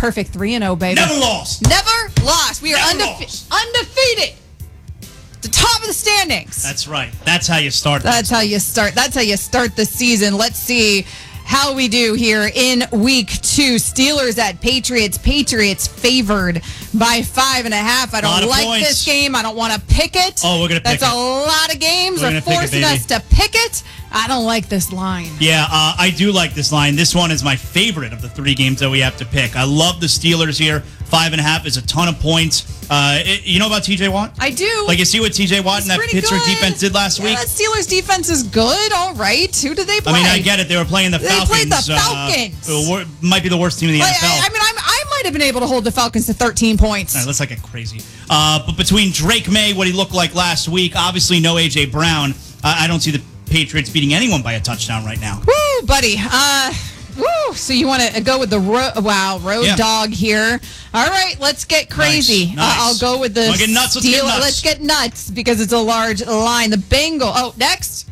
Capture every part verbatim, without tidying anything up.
perfect three and oh, baby. Never lost. Never lost. We are Never undefe- lost. undefeated. The top of the standings. That's right. That's how you start. That's how you start. That's how you start the season. Let's see how we do here in week two. Steelers at Patriots. Patriots favored by five and a half. I don't like points. this game. I don't want to pick it. Oh, we're going to pick That's it. a lot of games. We're They're gonna pick it, forcing baby. us to pick it. I don't like this line. Yeah, uh, I do like this line. This one is my favorite of the three games that we have to pick. I love the Steelers here. Five and a half is a ton of points. Uh, it, you know about T J Watt? I do. Like, you see what T J Watt He's and that pretty Pittsburgh good. defense did last Yeah, week? that Steelers defense is good. All right. Who did they play? I mean, I get it. They were playing the They Falcons. played the Falcons. Uh, wor- might be the worst team in the Like, N F L. I, I mean, I'm, I might have been able to hold the Falcons to thirteen points. All right, let's not get crazy. Uh, but between Drake May, what he looked like last week, obviously no A J Brown, uh, I don't see the Patriots beating anyone by a touchdown right now. Woo, buddy. Uh, woo. So you want to go with the ro- wow road Yeah. dog here? All right, let's get crazy. Nice, nice. Uh, I'll go with the Wanna get nuts? Let's get Steelers. nuts. Let's get nuts because it's a large line. The Bengal. Oh, next.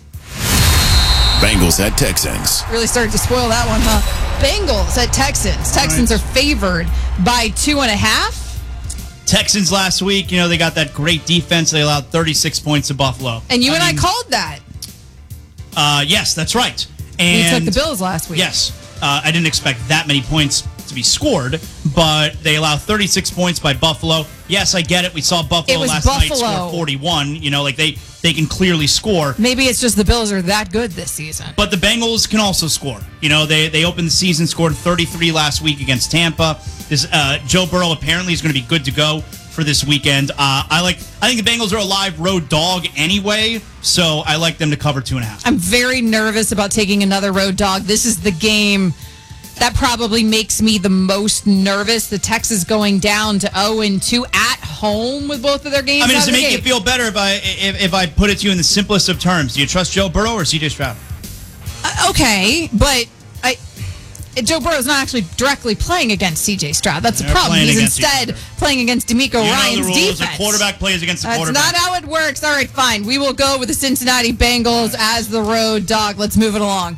Bengals at Texans. Really started to spoil that one, huh? Bengals at Texans. Texans right. are favored by two and a half. Texans last week, you know, they got that great defense. They allowed thirty-six points to Buffalo. And you I and mean, I called that. Uh, yes, that's right. We And took the Bills last week. Yes, uh, I didn't expect that many points to be scored, but they allow thirty-six points by Buffalo. Yes, I get it. We saw Buffalo It was last night Buffalo. score forty-one. You know, like they they can clearly score. Maybe it's just the Bills are that good this season. But the Bengals can also score. You know, they they opened the season, scored thirty-three last week against Tampa. This uh, Joe Burrow apparently is going to be good to go for this weekend. Uh, I like. I think the Bengals are a live road dog anyway, so I like them to cover two and a half. I'm very nervous about taking another road dog. This is the game that probably makes me the most nervous. The Texans going down to oh and two at home with both of their games. I mean, out does it of the make you gate. feel better if I if, if I put it to you in the simplest of terms? Do you trust Joe Burrow or C J Stroud? Uh, okay, but I. Joe Burrow's not actually directly playing against C J Stroud. That's the They're problem. playing He's against each instead other. playing against D'Amico You know Ryan's the rules. defense. A quarterback plays against a That's quarterback. not how it works. All right, fine. We will go with the Cincinnati Bengals as the road dog. Let's move it along.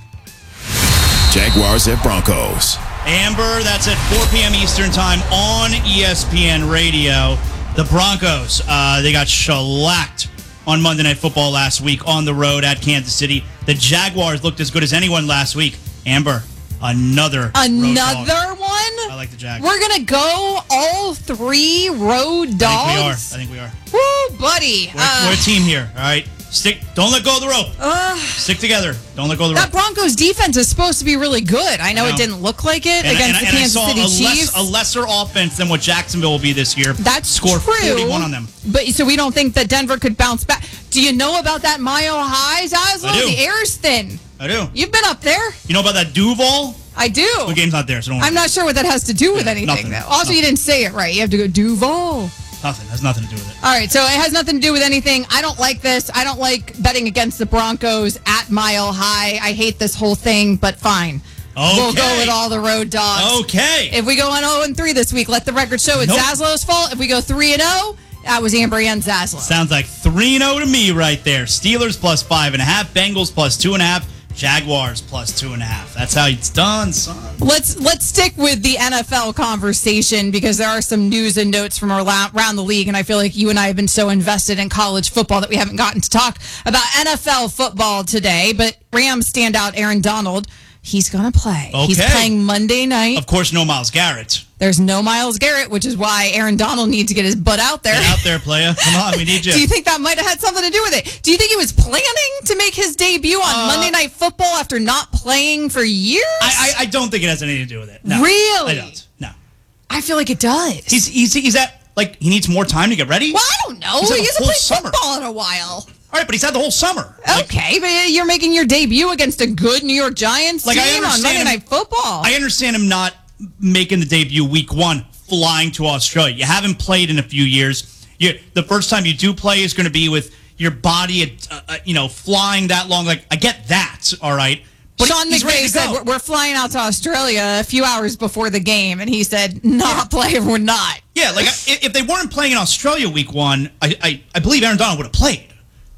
Jaguars at Broncos. Amber, that's at four p.m. Eastern time on E S P N Radio. The Broncos, uh, they got shellacked on Monday Night Football last week on the road at Kansas City. The Jaguars looked as good as anyone last week. Amber, another Another road dog. one? I like the Jags. We're going to go all three road dogs? I think we are. I think we are. Woo, buddy. We're, Uh, we're a team here, all right? Stick. Don't let go of the rope. uh, Stick together. Don't let go of the that rope. Broncos defense is supposed to be really good. I know, I know. it didn't look like it And, against and, the and Kansas I saw City a, Chiefs. less, a lesser offense than what Jacksonville will be this year. That's Score true. forty-one on them. But so we don't think that Denver could bounce back. Do you know about that mile high, Zaslow? I do. The air's thin. I do. You've been up there. You know about that Duval? I do. The game's not there, so don't worry. I'm not sure what that has to do with Yeah, anything, nothing. though. Also, Nothing. you didn't say it right. You have to go Duval. Nothing. Has nothing to do with it. All right, so it has nothing to do with anything. I don't like this. I don't like betting against the Broncos at Mile High. I hate this whole thing, but fine. We'll go Okay. with all the road dogs. Okay. If we go on oh and three this week, let the record show it's Nope. Zaslow's fault. If we go three and oh, that was Amber and Zaslow. Sounds like three and oh to me right there. Steelers plus five and a half. Bengals plus two and a half. Jaguars plus two and a half. That's how it's done, son. Let's let's stick with the N F L conversation because there are some news and notes from around the league, and I feel like you and I have been so invested in college football that we haven't gotten to talk about N F L football today. But Rams standout Aaron Donald, he's going to play. He's Okay. playing Monday night. Of course, no Myles Garrett. There's no Myles Garrett, which is why Aaron Donald needs to get his butt out there. Get out there, playa. Come on, we need you. Do you think that might have had something to do with it? Do you think he was planning to make his debut on Uh, Monday Night Football after not playing for years? I, I I don't think it has anything to do with it. No. Really? I don't. No. I feel like it does. He's he's he's at like he needs more time to get ready. Well, I don't know. He's had He the hasn't whole played summer. football in a while. All right, but he's had the whole summer. Like, Okay, but you're making your debut against a good New York Giants Like, I team on understand Monday him- Night Football. I understand him not making the debut week one, flying to Australia. You haven't played in a few years. You, the first time you do play is going to be with your body, uh, uh, you know, flying that long. Like, I get that, all right. But Sean he's ready McVay to said, go. we're, we're flying out to Australia a few hours before the game, and he said, not playing, we're not. Yeah, like, I- if they weren't playing in Australia week one, I, I, I believe Aaron Donald would have played.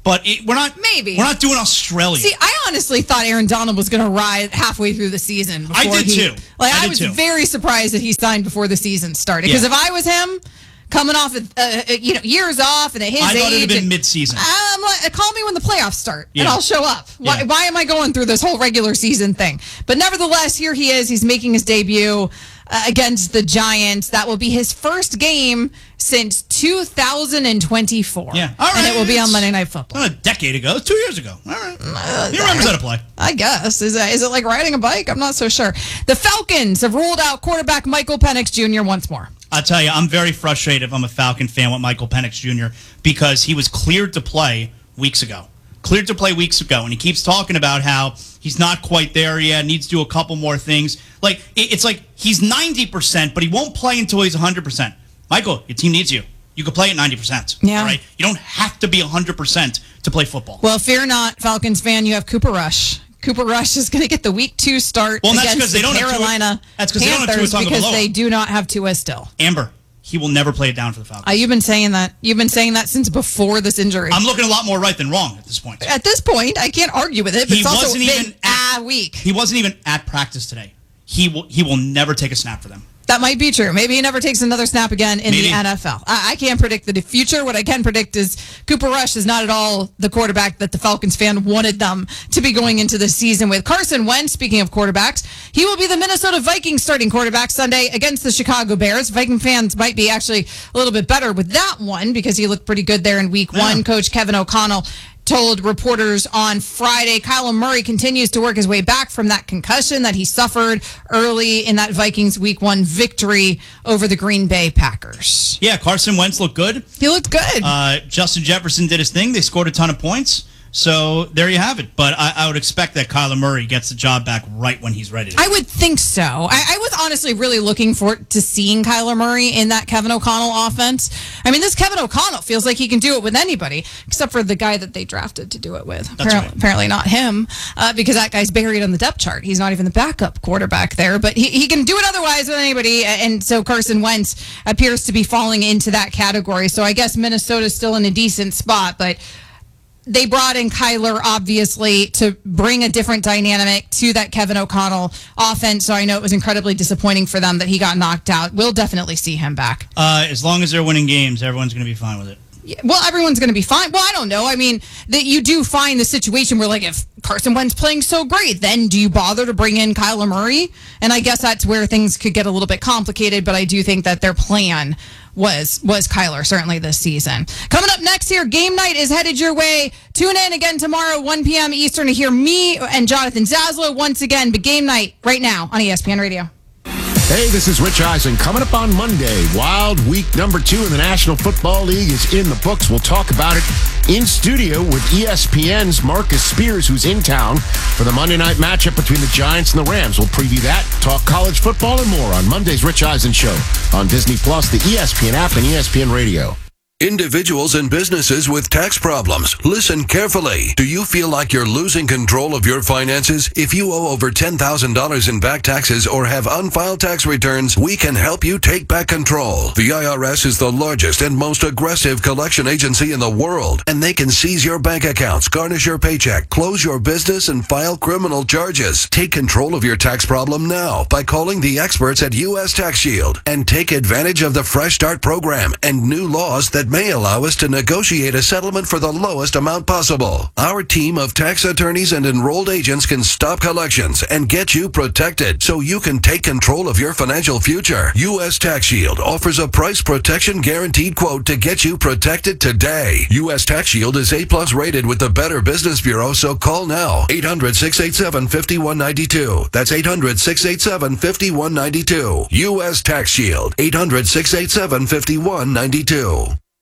But it, we're not. Maybe we're not doing Australia. See, I honestly thought Aaron Donald was going to ride halfway through the season. Before I did he, too. Like I, I did was too. very surprised that he signed before the season started. Because Yeah. if I was him, coming off of uh, you know years off and at his I age, thought it would have been and- mid-season. I'm like, call me when the playoffs start, and Yeah. I'll show up. Why, Yeah. why am I going through this whole regular season thing? But nevertheless, here he is. He's making his debut uh, against the Giants. That will be his first game since two thousand twenty-four. Yeah, all right. And it will be on It's Monday Night Football. Not a decade ago. Two years ago. All right. He remembers how to play. I guess. Is it, is it like riding a bike? I'm not so sure. The Falcons have ruled out quarterback Michael Penix Junior once more. I'll tell you, I'm very frustrated if I'm a Falcon fan with Michael Penix Junior because he was cleared to play weeks ago. Cleared to play weeks ago, and he keeps talking about how he's not quite there yet, needs to do a couple more things. Like, it- it's like he's ninety percent, but he won't play until he's one hundred percent. Michael, your team needs you. You can play at ninety percent. Yeah. All right? You don't have to be one hundred percent to play football. Well, fear not, Falcons fan, you have Cooper Rush. Cooper Rush is going to get the week two start Well, that's against 'cause they the don't have Tua- Carolina that's 'cause they don't have Tua Panthers because Tagovailoa. they do not have Tua still. Amber, he will never play it down for the Falcons. Uh, you've been saying that. You've been saying that since before this injury. I'm looking a lot more right than wrong at this point. At this point, I can't argue with it. But He it's also wasn't been even at- a week. He wasn't even at practice today. He will he will never take a snap for them. That might be true. Maybe he never takes another snap again in Maybe. the N F L. I, I can't predict the future. What I can predict is Cooper Rush is not at all the quarterback that the Falcons fan wanted them to be going into the season with. Carson Wentz, speaking of quarterbacks, he will be the Minnesota Vikings starting quarterback Sunday against the Chicago Bears. Viking fans might be actually a little bit better with that one because he looked pretty good there in week Yeah. one. Coach Kevin O'Connell told reporters on Friday Kyler Murray continues to work his way back from that concussion that he suffered early in that Vikings week one victory over the Green Bay Packers. Yeah, Carson Wentz looked good. He looked good. Uh, Justin Jefferson did his thing. They scored a ton of points. So there you have it. But I, I would expect that Kyler Murray gets the job back right when he's ready to. I would think so. I, I was honestly really looking forward to seeing Kyler Murray in that Kevin O'Connell offense. I mean, this Kevin O'Connell feels like he can do it with anybody, except for the guy that they drafted to do it with. That's apparently, right. apparently not him, uh, because that guy's buried on the depth chart. He's not even the backup quarterback there, but he, he can do it otherwise with anybody. And so Carson Wentz appears to be falling into that category. So I guess Minnesota's still in a decent spot, but they brought in Kyler, obviously, to bring a different dynamic to that Kevin O'Connell offense. So I know it was incredibly disappointing for them that he got knocked out. We'll definitely see him back. Uh, as long as they're winning games, everyone's going to be fine with it. Yeah, well, everyone's going to be fine. Well, I don't know. I mean, that you do find the situation where, like, if Carson Wentz playing so great, then do you bother to bring in Kyler Murray? And I guess that's where things could get a little bit complicated, but I do think that their plan was was Kyler, certainly this season. Coming up next here, game night is headed your way. Tune in again tomorrow, one p.m. Eastern, to hear me and Jonathan Zaslow once again. But game night right now on E S P N Radio. Hey, this is Rich Eisen. Coming up on Monday, Wild Week number two in the National Football League is in the books. We'll talk about it in studio with E S P N's Marcus Spears, who's in town for the Monday night matchup between the Giants and the Rams. We'll preview that, talk college football, and more on Monday's Rich Eisen Show on Disney Plus, the E S P N app, and E S P N Radio. Individuals and businesses with tax problems, listen carefully. Do you feel like you're losing control of your finances? If you owe over ten thousand dollars in back taxes or have unfiled tax returns, we can help you take back control. The I R S is the largest and most aggressive collection agency in the world, and they can seize your bank accounts, garnish your paycheck, close your business, and file criminal charges. Take control of your tax problem now by calling the experts at U S Tax Shield and take advantage of the Fresh Start program and new laws that may allow us to negotiate a settlement for the lowest amount possible. Our team of tax attorneys and enrolled agents can stop collections and get you protected so you can take control of your financial future. U S Tax Shield offers a price protection guaranteed quote to get you protected today. U S Tax Shield is A plus rated with the Better Business Bureau, so call now. eight hundred, six eight seven, five one nine two. That's eight hundred, six eight seven, five one nine two. U S Tax Shield. eight hundred, six eight seven, five one nine two.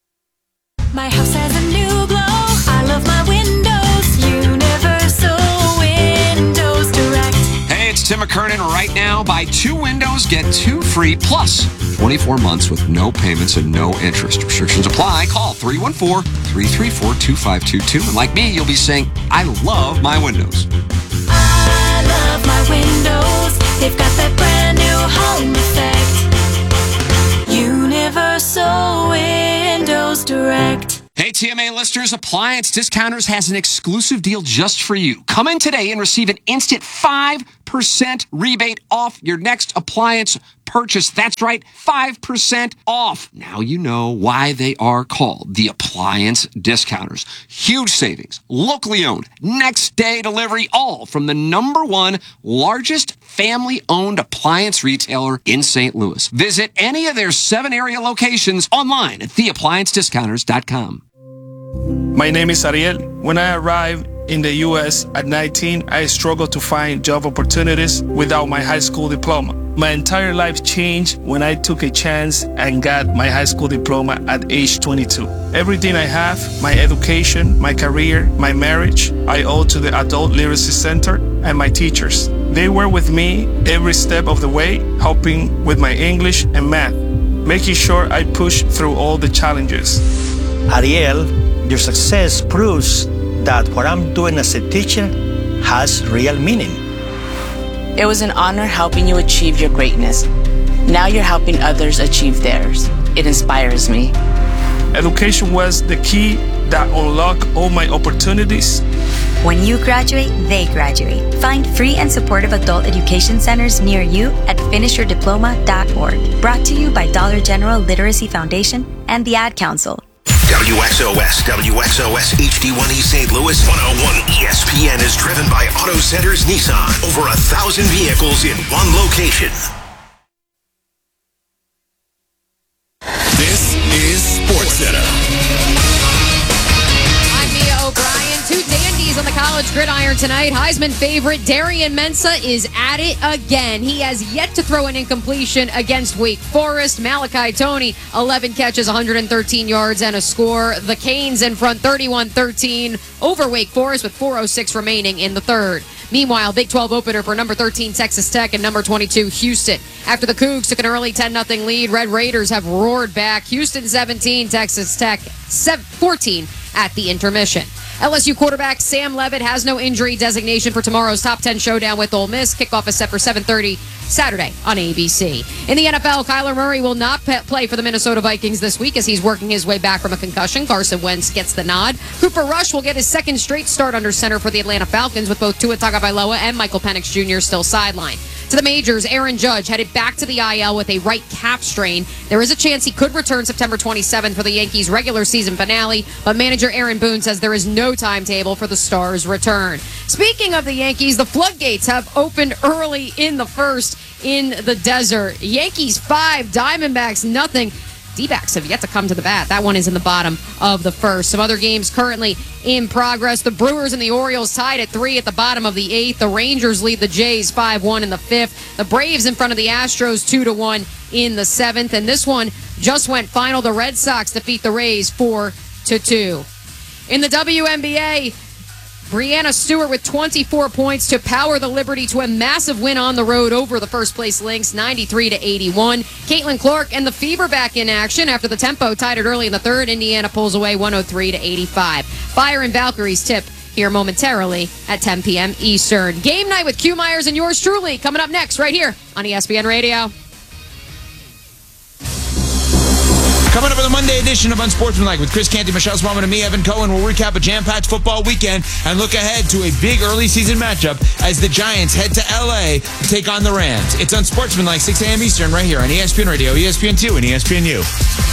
My house has a new glow. I love my windows. Universal Windows Direct. Hey, it's Tim McKernan. Right now, buy two windows, get two free, plus twenty-four months with no payments and no interest. Restrictions apply. Call three one four, three three four, two five two two. And like me, you'll be saying, I love my windows. I love my windows. They've got that brand new home effect. Universal Windows Direct. Hey, T M A listeners, Appliance Discounters has an exclusive deal just for you. Come in today and receive an instant five percent rebate off your next appliance purchase. That's right, five percent off. Now you know why they are called the Appliance Discounters. Huge savings, locally owned, next day delivery, all from the number one largest family-owned appliance retailer in Saint Louis. Visit any of their seven area locations online at the appliance discounters dot com. My name is Ariel. When I arrived in the U S at nineteen, I struggled to find job opportunities without my high school diploma. My entire life changed when I took a chance and got my high school diploma at age twenty-two. Everything I have, my education, my career, my marriage, I owe to the Adult Literacy Center and my teachers. They were with me every step of the way, helping with my English and math, making sure I pushed through all the challenges. Ariel, your success proves that what I'm doing as a teacher has real meaning. It was an honor helping you achieve your greatness. Now you're helping others achieve theirs. It inspires me. Education was the key that unlocked all my opportunities. When you graduate, they graduate. Find free and supportive adult education centers near you at finish your diploma dot org. Brought to you by Dollar General Literacy Foundation and the Ad Council. W X O S, W X O S H D one E Saint Louis, one oh one E S P N is driven by Auto Centers Nissan. Over a thousand vehicles in one location. This is SportsCenter. I'm Mia O'Brien. Two dandies on the college gridiron tonight. Heisman favorite Darian Mensah is at it again. He has yet to throw an incompletion against Wake Forest. Malachi Toney, eleven catches, one hundred thirteen yards, and a score. The Canes in front thirty-one thirteen over Wake Forest with four oh six remaining in the third. Meanwhile, Big twelve opener for number thirteen Texas Tech and number twenty-two Houston. After the Cougs took an early ten nothing lead, Red Raiders have roared back. Houston seventeen, Texas Tech fourteen at the intermission. L S U quarterback Sam Levitt has no injury designation for tomorrow's top ten showdown with Ole Miss. Kickoff is set for seven thirty Saturday on A B C. In the N F L, Kyler Murray will not pe- play for the Minnesota Vikings this week as he's working his way back from a concussion. Carson Wentz gets the nod. Cooper Rush will get his second straight start under center for the Atlanta Falcons with both Tua Tagovailoa and Michael Penix Junior still sidelined. To the majors, Aaron Judge headed back to the I L with a right calf strain. There is a chance he could return September twenty-seventh for the Yankees' regular season finale, but manager Aaron Boone says there is no timetable for the Stars' return. Speaking of the Yankees, the floodgates have opened early in the first in the desert. Yankees five, Diamondbacks nothing. D-backs have yet to come to the bat. That one is in the bottom of the first. Some other games currently in progress. The Brewers and the Orioles tied at three at the bottom of the eighth. The Rangers lead the Jays five one in the fifth. The Braves in front of the Astros two to one in the seventh. And this one just went final. The Red Sox defeat the Rays four to two. In the W N B A, Breanna Stewart with twenty-four points to power the Liberty to a massive win on the road over the first-place Lynx, ninety-three to eighty-one. Caitlin Clark and the Fever back in action after the tempo tied it early in the third. Indiana pulls away one oh three to eighty-five. Fire and Valkyries tip here momentarily at ten p.m. Eastern. Game night with Q Myers and yours truly coming up next right here on E S P N Radio. Coming up in the Monday edition of Unsportsmanlike with Chris Canty, Michelle Smallman, and me, Evan Cohen. We'll recap a jam-packed football weekend and look ahead to a big early season matchup as the Giants head to L A to take on the Rams. It's Unsportsmanlike, six a.m. Eastern, right here on E S P N Radio, E S P N two, and E S P N U.